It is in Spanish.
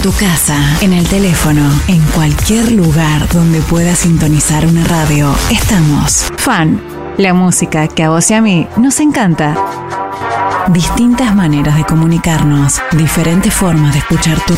tu casa, en el teléfono, en cualquier lugar donde puedas sintonizar una radio, estamos. Fan, la música que a vos y a mí nos encanta. Distintas maneras de comunicarnos, diferentes formas de escuchar tu